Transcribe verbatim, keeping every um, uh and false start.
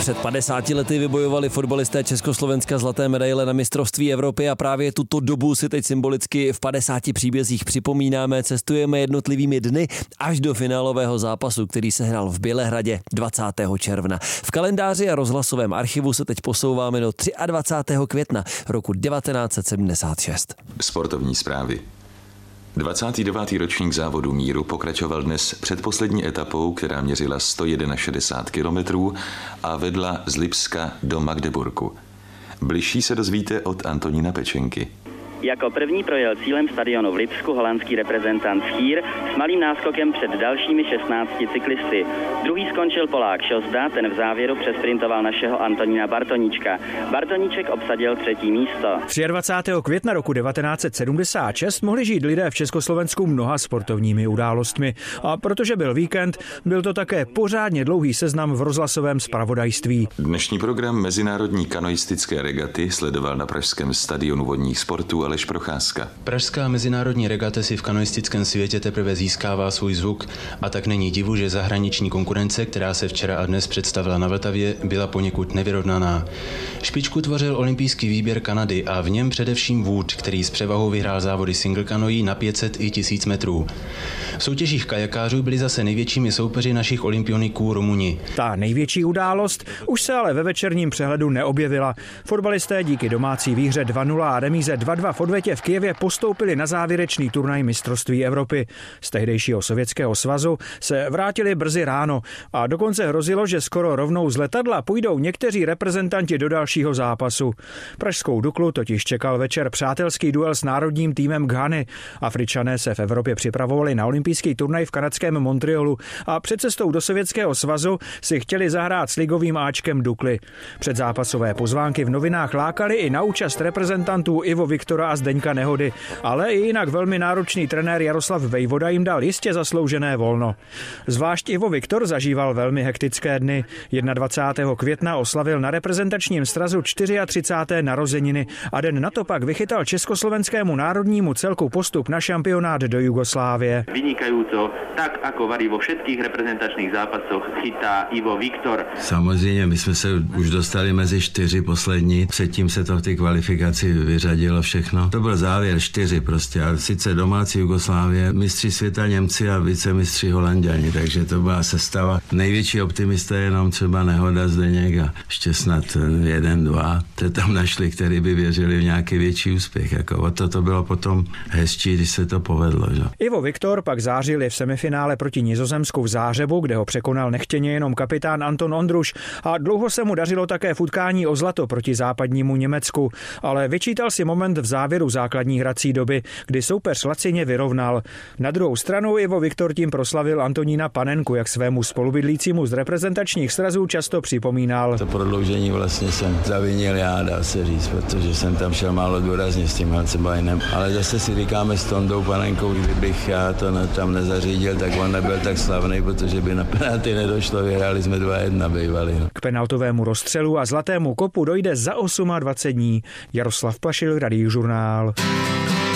Před padesáti lety vybojovali fotbalisté Československa zlaté medaile na mistrovství Evropy a právě tuto dobu si teď symbolicky v padesáti příbězích připomínáme, cestujeme jednotlivými dny až do finálového zápasu, který se hrál v Bělehradě dvacátého června. V kalendáři a rozhlasovém archivu se teď posouváme do dvacátého třetího května roku devatenáct set sedmdesát šest. Sportovní zprávy. dvacátý devátý ročník závodu míru pokračoval dnes předposlední etapou, která měřila sto šedesát jedna kilometrů a vedla z Lipska do Magdeburku. Bližší se dozvíte od Antonína Pečenky. Jako první projel cílem stadionu v Lipsku holandský reprezentant Schír s malým náskokem před dalšími šestnácti cyklisty. Druhý skončil Polák Šozda, ten v závěru přesprintoval našeho Antonína Bartoníčka. Bartoníček obsadil třetí místo. dvacátého třetího května roku devatenáct set sedmdesát šest mohli žít lidé v Československu mnoha sportovními událostmi. A protože byl víkend, byl to také pořádně dlouhý seznam v rozhlasovém zpravodajství. Dnešní program mezinárodní kanoistické regaty sledoval na pražském stadionu vodních sportů Aleš Procházka. Pražská mezinárodní regata si v kanoistickém světě teprve získává svůj zvuk a tak není divu, že zahraniční konkurence, která se včera a dnes představila na Vltavě, byla poněkud nevyrovnaná. Špičku tvořil olympijský výběr Kanady a v něm především Wood, který s převahou vyhrál závody single kanoí na pět set i tisíc metrů. V soutěžích kajakářů byli zase největšími soupeři našich olympioniků Rumuni. Ta největší událost už se ale ve večerním přehledu neobjevila. Fotbalisté díky domácí výhře dva nula a remíze dva dva v odvetě v Kyjevě postoupili na závěrečný turnaj mistrovství Evropy. Z tehdejšího Sovětského svazu se vrátili brzy ráno a dokonce hrozilo, že skoro rovnou z letadla půjdou někteří reprezentanti do dalšího zápasu. Pražskou Duklu totiž čekal večer přátelský duel s národním týmem Ghany. Afričané se v Evropě připravovali na olympijský turnaj v kanadském Montrealu a před cestou do Sovětského svazu si chtěli zahrát s ligovým áčkem Dukly. Předzápasové pozvánky v novinách lákaly i na účast reprezentantů Ivo Viktora a Zdeňka Nehody, ale i jinak velmi náročný trenér Jaroslav Vejvoda jim dal jistě zasloužené volno. Zvlášť Ivo Viktor zažíval velmi hektické dny. dvacátého prvního května oslavil na reprezentačním srazu třicáté čtyřiáté narozeniny a den na to pak vychytal československému národnímu celku postup na šampionát do Jugoslávie. Vynikajúco, tak ako varí vo všetkých reprezentačných zápasoch, chytá Ivo Viktor. Samozřejmě, my jsme se už dostali mezi čtyři poslední, předtím se to v té kvalifikaci vyřadilo všechno. To byl závěr čtyři prostě, a sice domácí Jugoslávie, mistři světa Němci a vicemistři Holanďani, takže to byla sestava. Největší optimista je jenom třeba Nehoda, Zdeněk a ještě snad jeden, dva, te tam našli, který by věřili v nějaký větší úspěch. Jako o to to bylo potom hezčí, když se to povedlo. Že? Ivo Viktor pak zářil i v semifinále proti Nizozemsku v Zářebu, kde ho překonal nechtěně jenom kapitán Anton Ondruš a dlouho se mu dařilo také v utkání o zlato proti západnímu Německu, ale vyčítal si moment v závěru základní hrací doby, kdy soupeř lacině vyrovnal. Na druhou stranu Ivo Viktor tím proslavil Antonína Panenku, jak svému spolubydlícímu z reprezentačních srazů často připomínal. To prodloužení vlastně jsem zavinil já, dá se říct, protože jsem tam šel málo důrazně s tím Halcebajnem. Ale zase si říkáme s Tondou Panenkou, kdybych já to ne, tam nezařídil, tak on nebyl tak slavný, protože by na penalty nedošlo, vyhráli jsme dva jedna bývali. K penaltovému rozstřelu a zlatému kopu dojde za dvacet osm dní. Jaroslav Pašil, Radiožurnál.